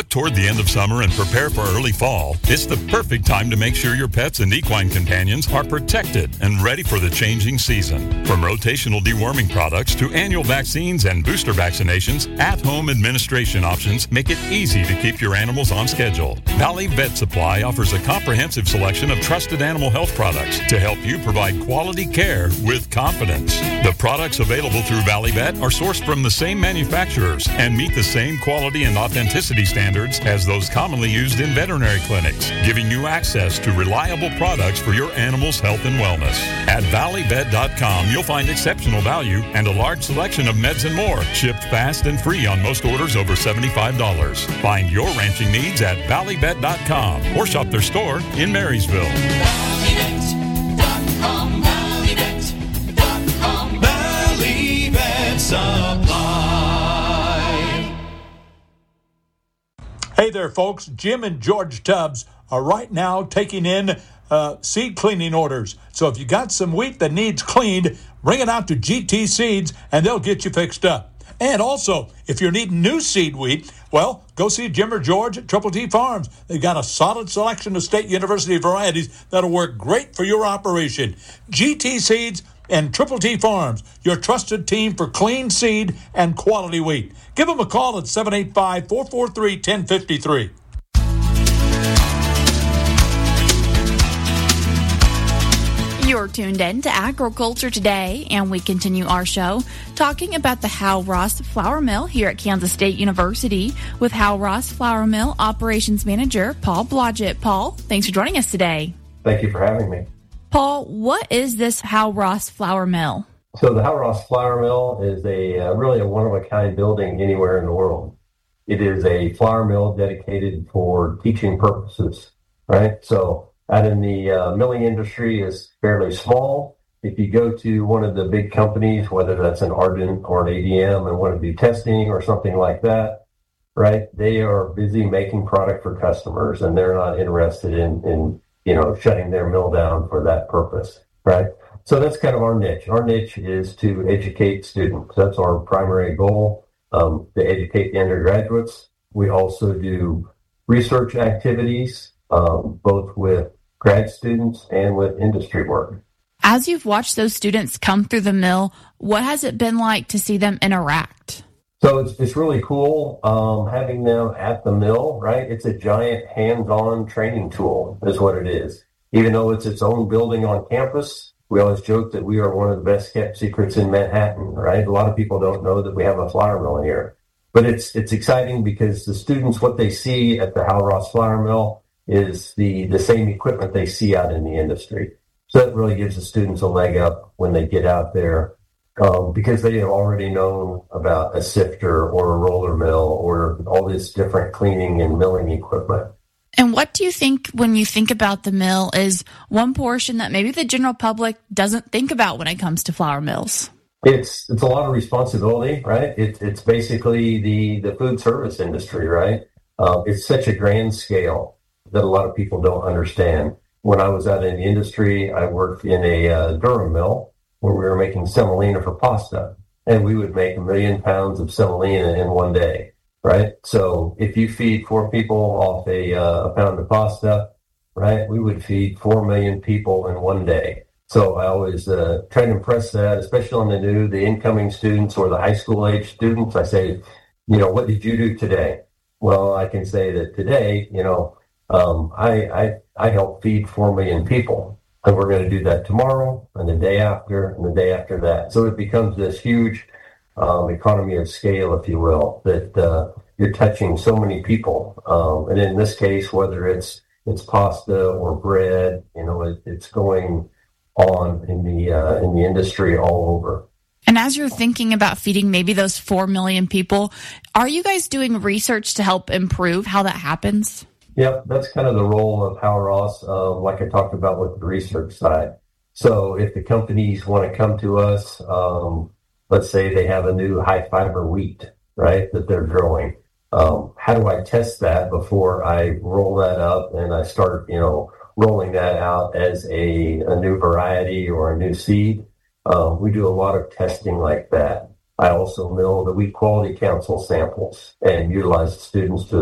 look toward the end of summer and prepare for early fall, it's the perfect time to make sure your pets and equine companions are protected and ready for the changing season. From rotational deworming products to annual vaccines and booster vaccinations, at-home administration options make it easy to keep your animals on schedule. Valley Vet Supply offers a comprehensive selection of trusted animal health products to help you provide quality care with confidence. The products available through Valley Vet are sourced from the same manufacturers and meet the same quality and authenticity standards as those commonly used in veterinary clinics, giving you access to reliable products for your animal's health and wellness. At valleyvet.com, you'll find exceptional value and a large selection of meds and more, shipped fast and free on most orders over $75. Find your ranching needs at valleyvet.com or shop their store in Marysville. Valleyvet.com, valleyvet.com, Valley Vet Supply. Hey there, folks. Jim and George Tubbs are right now taking in seed cleaning orders. So if you got some wheat that needs cleaned, bring it out to GT Seeds and they'll get you fixed up. And also, if you're needing new seed wheat, well, go see Jim or George at Triple T Farms. They've got a solid selection of State University varieties that'll work great for your operation. GT Seeds and Triple T Farms, your trusted team for clean seed and quality wheat. Give them a call at 785-443-1053. You're tuned in to Agriculture Today, and we continue our show talking about the Hal Ross Flour Mill here at Kansas State University with Hal Ross Flour Mill Operations Manager Paul Blodgett. Paul, thanks for joining us today. Thank you for having me. Paul, what is this Hal Ross Flour Mill? So the Hal Ross Flour Mill is really a one-of-a-kind building anywhere in the world. It is a flour mill dedicated for teaching purposes, right? So out in the milling industry is fairly small. If you go to one of the big companies, whether that's an Ardent or an ADM and want to do testing or something like that, right? They are busy making product for customers and they're not interested in shutting their mill down for that purpose, right? So that's kind of our niche. Our niche is to educate students. That's our primary goal, to educate the undergraduates. We also do research activities, both with grad students and with industry work. As you've watched those students come through the mill, what has it been like to see them interact? So it's really cool having them at the mill, right? It's a giant hands-on training tool is what it is. Even though it's its own building on campus, we always joke that we are one of the best kept secrets in Manhattan, right? A lot of people don't know that we have a flour mill here. But it's exciting because the students, what they see at the Hal Ross Flour Mill is the same equipment they see out in the industry. So that really gives the students a leg up when they get out there because they have already known about a sifter or a roller mill or all this different cleaning and milling equipment. And what do you think when you think about the mill is one portion that maybe the general public doesn't think about when it comes to flour mills? It's a lot of responsibility, right? It's basically the food service industry, right? It's such a grand scale that a lot of people don't understand. When I was out in the industry, I worked in a Durham mill where we were making semolina for pasta, and we would make 1 million pounds of semolina in one day, right? So if you feed 4 people off a pound of pasta, right, we would feed 4 million people in one day. So I always try to impress that, especially on the incoming students or the high school age students. I say, what did you do today? Well, I can say that today, I help feed 4 million people, and we're going to do that tomorrow and the day after and the day after that. So it becomes this huge economy of scale, if you will, that you're touching so many people. And in this case, whether it's pasta or bread, it's going on in the industry all over. And as you're thinking about feeding maybe those 4 million people, are you guys doing research to help improve how that happens? Yep, that's kind of the role of Hal Ross, like I talked about with the research side. So if the companies want to come to us, let's say they have a new high fiber wheat, right, that they're growing. How do I test that before I roll that up and I start, rolling that out as a new variety or a new seed? We do a lot of testing like that. I also mill the Wheat Quality Council samples and utilize students to